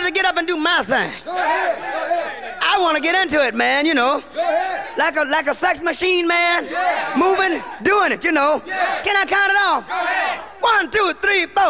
to get up and do my thing. Go ahead. I want to get into it, man, you know. Go ahead. Like a sex machine, man. Moving, doing it, you know. Can I count it off? 1, 2, 3, 4.